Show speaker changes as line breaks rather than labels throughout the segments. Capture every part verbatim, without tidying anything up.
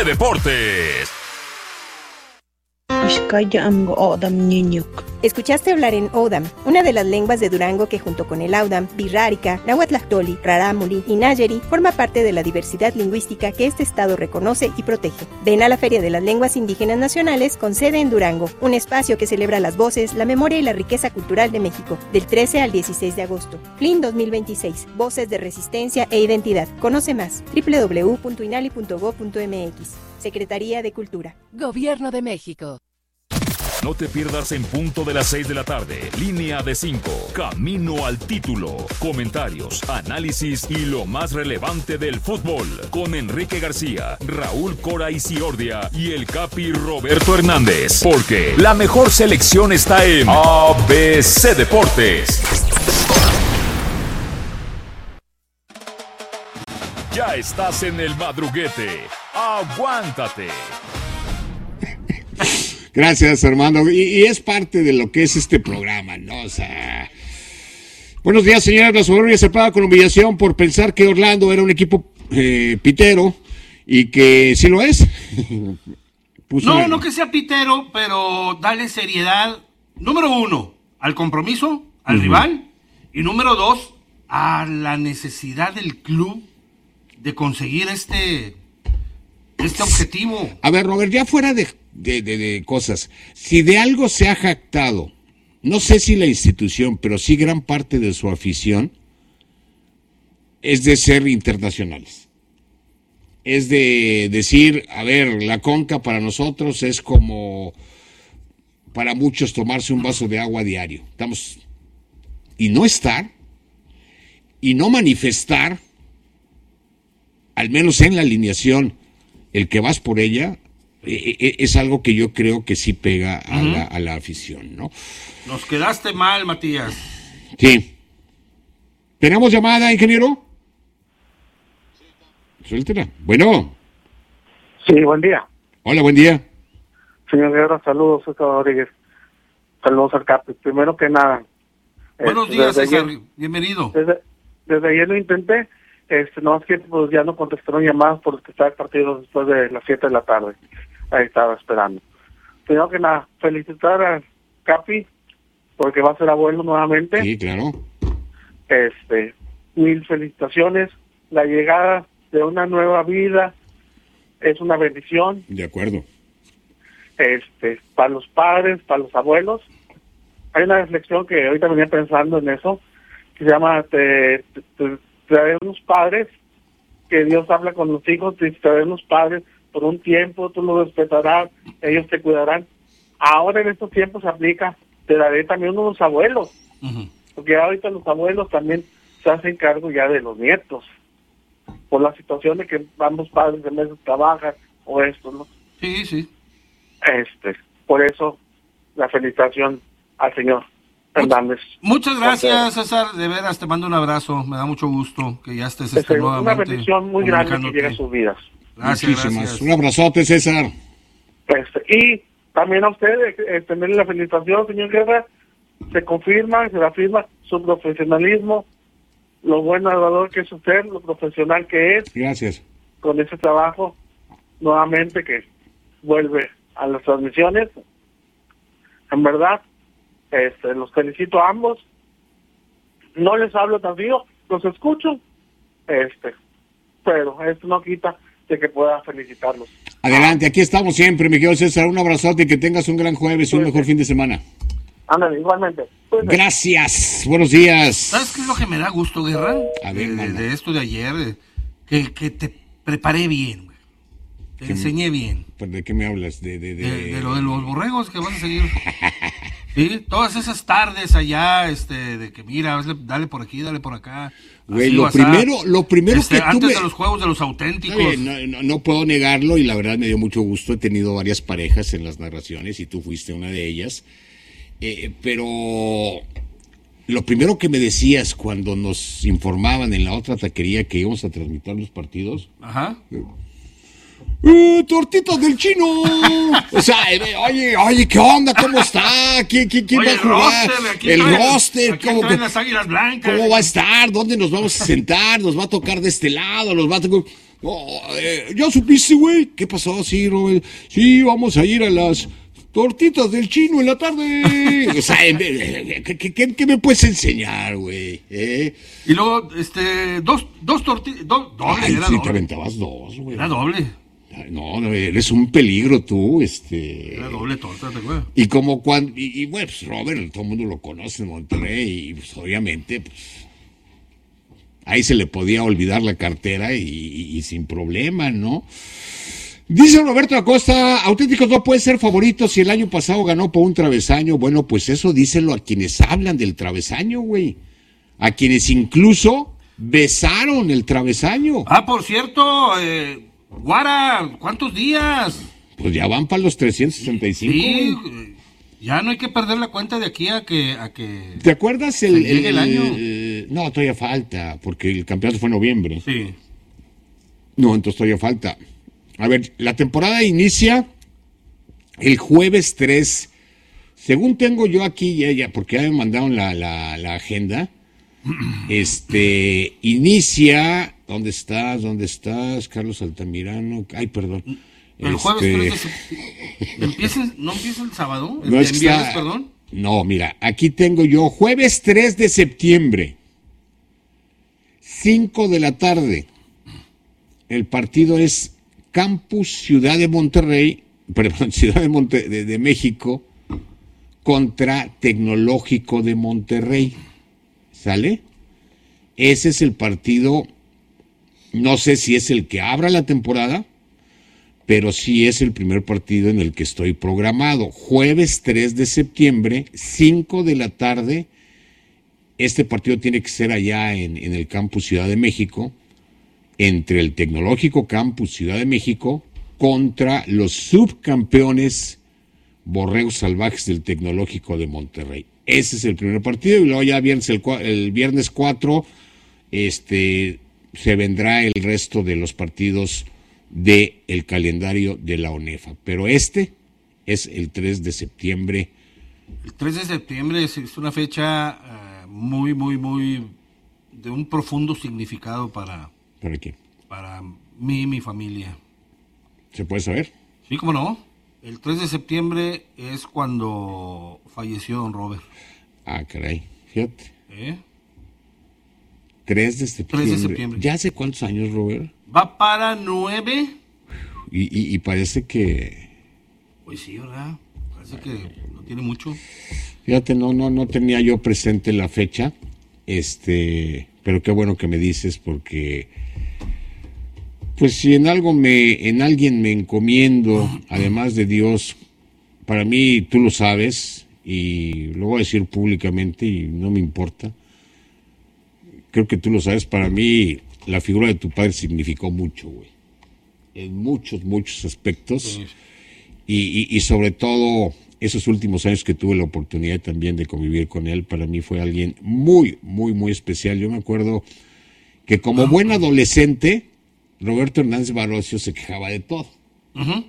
Deportes.
Escuchaste hablar en Odam, una de las lenguas de Durango que junto con el Audam, Birrárica, Nahuatlactoli, Rarámuri y Nayeri forma parte de la diversidad lingüística que este estado reconoce y protege. Ven a la Feria de las Lenguas Indígenas Nacionales con sede en Durango, un espacio que celebra las voces, la memoria y la riqueza cultural de México, del trece al dieciséis de agosto. F L I N dos mil veintiséis, Voces de Resistencia e Identidad. Conoce más, doble u doble u doble u punto inali punto gob punto eme equis. Secretaría de Cultura.
Gobierno de México.
No te pierdas en punto de las seis de la tarde. Línea de cinco. Camino al título. Comentarios, análisis y lo más relevante del fútbol. Con Enrique García, Raúl Cora Isiordia y el Capi Roberto Hernández. Porque la mejor selección está en A B C Deportes. Ya estás en el madruguete. Aguántate.
Gracias, Armando. Y, y es parte de lo que es este programa, ¿no? O sea, buenos días, señora Blasovero. Se paga con humillación por pensar que Orlando era un equipo eh, pitero y que sí lo es.
Puso no, el... no que sea pitero, pero dale seriedad, número uno, al compromiso, al uh-huh. rival, y número dos, a la necesidad del club de conseguir este, este objetivo.
A ver, Robert, ya fuera de... De, de, de cosas, si de algo se ha jactado, no sé si la institución, pero sí gran parte de su afición, es de ser internacionales. Es de decir, a ver, la Conca para nosotros es como para muchos tomarse un vaso de agua diario. Estamos, y no estar, y no manifestar, al menos en la alineación, el que vas por ella, es algo que yo creo que sí pega a, uh-huh. la, a la afición, ¿no?
Nos quedaste mal, Matías.
Sí. ¿Tenemos llamada, ingeniero? Suéltela. Bueno.
Sí, buen día.
Hola, buen día.
Señor Guerra, saludos, César Rodríguez. Saludos al Capi. Primero que nada.
Buenos
este,
días, César.
Ayer,
bienvenido.
Desde, desde ayer lo intenté. Este, no, es que pues, ya no contestaron llamadas porque estaba el partido después de las siete de la tarde. Ahí estaba esperando. Primero que nada, felicitar a Capi porque va a ser abuelo nuevamente.
Sí, claro.
Este, mil felicitaciones. La llegada de una nueva vida es una bendición.
De acuerdo.
Este, para los padres, para los abuelos. Hay una reflexión que ahorita venía pensando en eso, que se llama te, te, te, traer unos padres, que Dios habla con los hijos, te traer unos padres por un tiempo, tú los respetarás, ellos te cuidarán. Ahora en estos tiempos se aplica, te daré también unos abuelos, uh-huh. porque ahorita los abuelos también se hacen cargo ya de los nietos, por la situación de que ambos padres de meses trabajan o esto, ¿no?
Sí, sí.
Este, por eso la felicitación al señor Hernández.
Muchas gracias, César, de veras te mando un abrazo, me da mucho gusto que ya estés este, nuevamente.
Una bendición muy grande que llegue a sus vidas.
Gracias, gracias.
Un abrazote, César.
Este, y también a usted, extenderle la felicitación, señor Guerra, se confirma, se afirma su profesionalismo, lo buen narrador que es usted, lo profesional que es.
Gracias.
Con ese trabajo, nuevamente, que vuelve a las transmisiones. En verdad, este, los felicito a ambos. No les hablo tan frío, los escucho, este, pero esto no quita de que pueda felicitarlos.
Adelante, aquí estamos siempre, mi querido César. Un abrazote y que tengas un gran jueves y un mejor fin de semana.
Ándale, igualmente. Pues,
gracias, buenos días.
¿Sabes qué es lo que me da gusto, Guerra? A ver, de, de esto de ayer, que, que te preparé bien, güey. Te enseñé me, bien.
¿De qué me hablas? De, de, de...
de, de lo de los borregos que vas a seguir. Sí, todas esas tardes allá, este, de que mira, dale por aquí, dale por acá.
Güey, lo primero, lo primero
este,
que
antes
tuve...
de los juegos de los auténticos.
Bien, no, no, no puedo negarlo y la verdad me dio mucho gusto. He tenido varias parejas en las narraciones y tú fuiste una de ellas. Eh, pero lo primero que me decías cuando nos informaban en la otra taquería que íbamos a transmitir los partidos.
Ajá.
Eh, ¡Eh, tortitas del chino! O sea, eh, oye, oye, ¿qué onda? ¿Cómo está? ¿Quién, quién, quién
oye,
va a jugar?
Roster,
el
traen,
roster,
¿cómo, las águilas blancas?
¿Cómo va a estar? ¿Dónde nos vamos a sentar? ¿Nos va a tocar de este lado? ¿Nos va a tocar? Oh, eh, ¿ya supiste, güey? ¿Qué pasó? Sí, Robert. Sí, vamos a ir a las tortitas del chino en la tarde. O sea, ¿qué, qué, qué, qué me puedes enseñar, güey? ¿Eh?
Y luego, este, dos, dos tortitas, do, doble,
Ay,
era
sí,
doble.
te aventabas dos, güey.
Era doble.
No, no, eres un peligro tú, este.
Era doble torta, ¿te acuerdas?
Y como cuando, y, y bueno, pues Robert, todo el mundo lo conoce en Monterrey, y pues obviamente, pues, ahí se le podía olvidar la cartera y, y, y sin problema, ¿no? Dice Roberto Acosta, Auténticos no puede ser favoritos si el año pasado ganó por un travesaño. Bueno, pues eso díselo a quienes hablan del travesaño, güey. A quienes incluso besaron el travesaño.
Ah, por cierto, eh, Guara, ¿cuántos días?
Pues ya van para los trescientos sesenta y cinco.
Sí,
güey.
ya no hay que perder la cuenta de aquí a que... A que
¿Te acuerdas el,
llegue el año?
el- no, todavía falta, porque el campeonato fue en noviembre.
Sí.
No, entonces todavía falta. A ver, la temporada inicia el jueves tres. Según tengo yo aquí, ya, ya, porque ya me mandaron la, la, la agenda. Este, inicia. ¿Dónde estás? ¿Dónde estás? Carlos Altamirano. Ay, perdón.
El
Este,
jueves tres de septiembre. ¿Empieza, ¿No empieza el sábado? ¿El,
no, es
el
que
viernes,
está-
perdón?
No, mira, aquí tengo yo jueves tres de septiembre, cinco de la tarde. El partido es Campus Ciudad de Monterrey, perdón, Ciudad de, Monte, de, de México contra Tecnológico de Monterrey. ¿Sale? Ese es el partido, no sé si es el que abra la temporada, pero sí es el primer partido en el que estoy programado. Jueves tres de septiembre, cinco de la tarde. Este partido tiene que ser allá en, en el Campus Ciudad de México, entre el Tecnológico Campus Ciudad de México contra los subcampeones Borregos Salvajes del Tecnológico de Monterrey. Ese es el primer partido, y luego ya viernes el, el viernes cuatro este, se vendrá el resto de los partidos del calendario de la ONEFA. Pero este es el tres de septiembre.
El tres de septiembre es, es una fecha uh, muy, muy, muy de un profundo significado para,
¿Para qué?
para mí y mi familia.
¿Se puede saber?
Sí, cómo no. El tres de septiembre es cuando falleció don Robert.
Ah, caray, fíjate.
¿Eh?
tres de septiembre.
tres de septiembre.
¿Ya hace cuántos años, Robert?
Va para nueve.
Y, y, y parece que...
Pues sí, ¿verdad? Parece que no tiene mucho.
Fíjate, no, no, no tenía yo presente la fecha, este, pero qué bueno que me dices, porque pues si en algo me, en alguien me encomiendo, además de Dios, para mí tú lo sabes, y lo voy a decir públicamente y no me importa, creo que tú lo sabes, para mí la figura de tu padre significó mucho, güey, en muchos, muchos aspectos,
Sí.
y, y, y sobre todo esos últimos años que tuve la oportunidad también de convivir con él, para mí fue alguien muy, muy, muy especial. Yo me acuerdo que como buen adolescente, Roberto Hernández Barocio se quejaba de todo.
Uh-huh.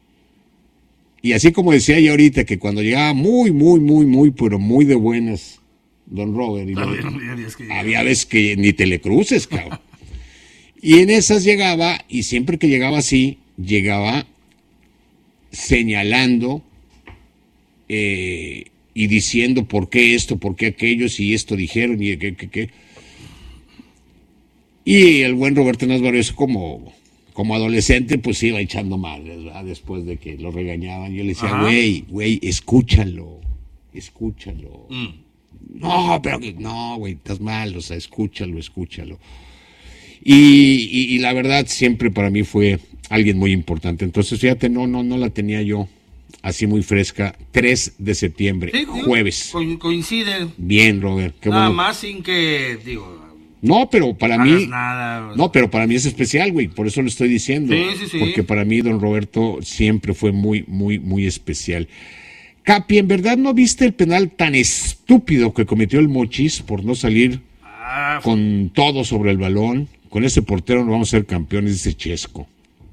Y así como decía yo ahorita, que cuando llegaba muy, muy, muy, muy, pero muy de buenas, don Robert, y lo-
Había, es que-
había veces que ni te le cruces, cabrón. Y en esas llegaba, y siempre que llegaba así, llegaba señalando eh, y diciendo por qué esto, por qué aquello, si esto dijeron, y qué, qué, qué. Y el buen Roberto Hernández Barocio, como, como adolescente, pues iba echando madres, ¿verdad? Después de que lo regañaban. Yo le decía,
Ajá.
güey, güey, escúchalo, escúchalo.
Mm.
No, pero que no, güey, estás mal, o sea, escúchalo, escúchalo. Y, y, y la verdad siempre para mí fue alguien muy importante. Entonces, fíjate, no, no, no la tenía yo así muy fresca. tres de septiembre,
Sí, digo,
jueves.
co- coincide.
Bien, Robert, qué
Nada
bueno.
más sin que, digo,
No, pero para
hagas
mí,
nada.
no, pero para mí es especial, güey, por eso lo estoy diciendo.
Sí, sí, sí.
Porque para mí don Roberto siempre fue muy, muy, muy especial. Capi, ¿en verdad no viste el penal tan estúpido que cometió el Mochis por no salir
Ah,
con todo sobre el balón? Con ese portero no vamos a ser campeones, dice Chesco.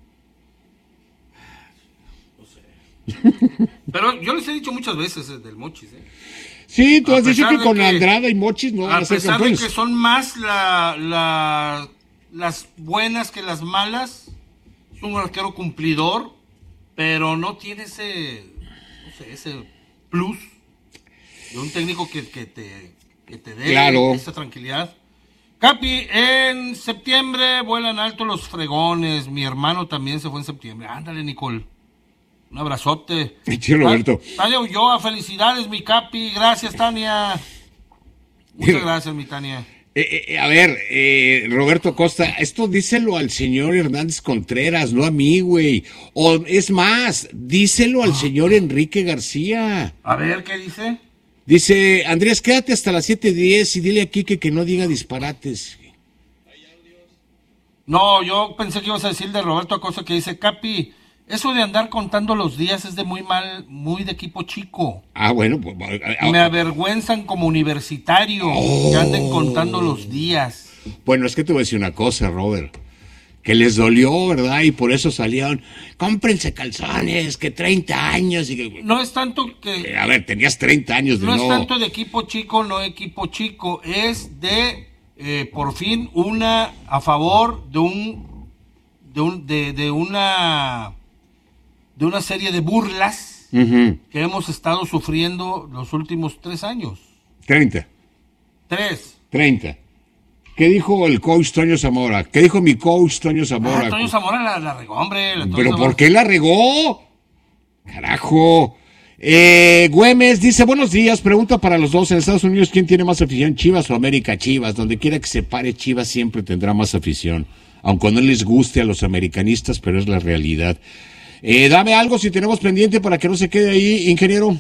pero yo les he dicho muchas veces eh, del Mochis, ¿eh?
Sí, tú
A
has dicho
pesar
que
de
con
que-
Andrada y Mochis no van
A
a ser
pesar de
campeones.
que son más la, la, las buenas que las malas. Es un arquero cumplidor, pero no tiene ese, no sé, ese plus de un técnico que, que te, que te dé
claro.
esa tranquilidad. Capi, en septiembre vuelan alto los fregones. Mi hermano también se fue en septiembre. Ándale, Nicole. Un abrazote.
Sí, Roberto.
Tania Ulloa, felicidades, mi Capi. Gracias, Tania. Muchas gracias, mi Tania.
Eh, eh, a ver, eh, Roberto Costa, esto díselo al señor Hernández Contreras, no a mí, güey. O es más, díselo al oh. señor Enrique García.
A ver, ¿qué dice?
Dice, Andrés, quédate hasta las siete diez y dile a Quique que no diga disparates.
No, yo pensé que ibas a decir de Roberto Acosta que dice, Capi, eso de andar contando los días es de muy mal, muy de equipo chico.
Ah, bueno. Pues, ah,
me avergüenzan como universitario oh. que anden contando los días.
Bueno, es que te voy a decir una cosa, Robert. Que les dolió, ¿verdad? Y por eso salieron, cómprense calzones, que treinta años. Y que...
No es tanto que...
A ver, tenías treinta años de
no.
No
es tanto de equipo chico, no equipo chico. Es de, eh, por fin, una a favor de un... De, un, de, de una... de una serie de burlas uh-huh. que hemos estado sufriendo los últimos tres años.
Treinta.
Tres.
Treinta. ¿Qué dijo el coach Toño Zamora? ¿Qué dijo mi coach Toño Zamora?
Ah, Toño Zamora la, la regó, hombre. La
¿Pero
Zamora.
por qué la regó? Carajo. Eh, Güemes dice, buenos días, pregunta para los dos. En Estados Unidos, ¿quién tiene más afición, Chivas o América? Chivas. Donde quiera que se pare, Chivas siempre tendrá más afición. Aunque no les guste a los americanistas, pero es la realidad. Eh, dame algo si tenemos pendiente para que no se quede ahí, ingeniero.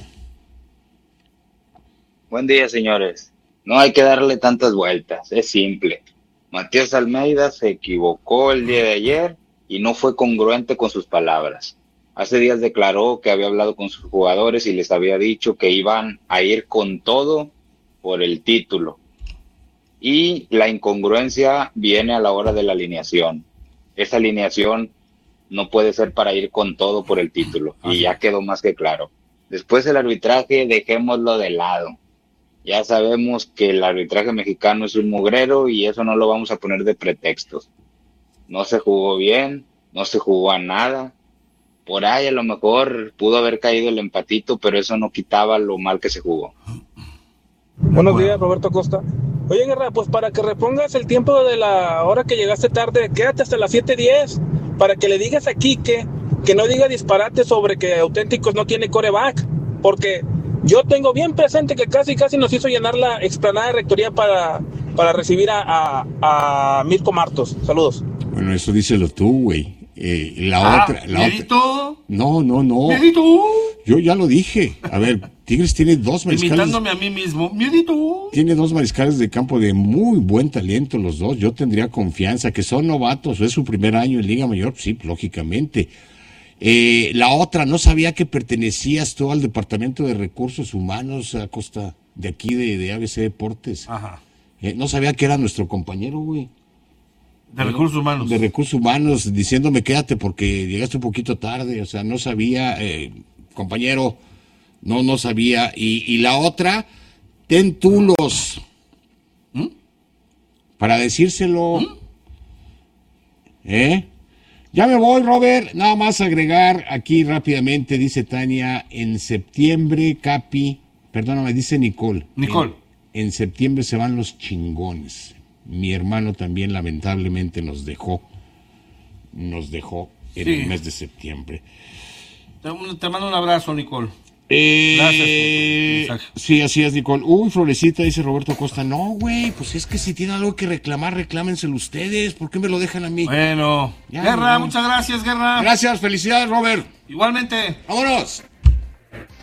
Buen día, señores. No hay que darle tantas vueltas, es simple. Matías Almeida se equivocó el día de ayer y no fue congruente con sus palabras. Hace días declaró que había hablado con sus jugadores y les había dicho que iban a ir con todo por el título. Y la incongruencia viene a la hora de la alineación. Esa alineación no puede ser para ir con todo por el título. Y ya quedó más que claro. Después el arbitraje, dejémoslo de lado. Ya sabemos que el arbitraje mexicano es un mugrero y eso no lo vamos a poner de pretextos. No se jugó bien, no se jugó a nada. Por ahí a lo mejor pudo haber caído el empatito, pero eso no quitaba lo mal que se jugó.
Buenos días, Roberto Costa. Oye, Guerra, pues para que repongas el tiempo de la hora que llegaste tarde, quédate hasta las siete diez para que le digas a Quique que no diga disparate sobre que Auténticos no tiene coreback, porque yo tengo bien presente que casi casi nos hizo llenar la explanada de rectoría para, para recibir a, a, a Mirko Martos. Saludos.
Bueno, eso díselo tú, güey. Eh, la
ah,
otra, la
¿Miedito?
otra. No, no, no.
¿Miedito?
Yo ya lo dije. A ver, Tigres tiene dos mariscales.
Imitándome a mí mismo. ¿Miedito?
Tiene dos mariscales de campo de muy buen talento los dos. Yo tendría confianza que son novatos. Es su primer año en Liga Mayor. Sí, lógicamente. Eh, la otra, no sabía que pertenecías tú al Departamento de Recursos Humanos, a costa de aquí de, de A B C Deportes.
Ajá.
Eh, no sabía que era nuestro compañero, güey.
De Recursos Humanos.
De Recursos Humanos, diciéndome quédate porque llegaste un poquito tarde. O sea, no sabía, eh, compañero, no, no sabía. Y, y la otra, ten tú los... ¿Mm? Para decírselo. ¿Mm? ¿Eh? Ya me voy, Robert. Nada más agregar aquí rápidamente, dice Tania, en septiembre, Capi, perdóname, dice Nicole.
Nicole.
En, en septiembre se van los chingones. Mi hermano también lamentablemente nos dejó, nos dejó en sí. el mes de septiembre.
Te, te mando un abrazo, Nicole.
Eh,
Gracias por tu mensaje.
Sí, así es, Nicole. Uy, Florecita, dice Roberto Costa. No, güey, pues es que si tienen algo que reclamar, reclámenselo ustedes. ¿Por qué me lo dejan a mí?
Bueno. Ya, Guerra, no. Muchas gracias, Guerra.
Gracias, felicidades, Robert.
Igualmente.
Vámonos.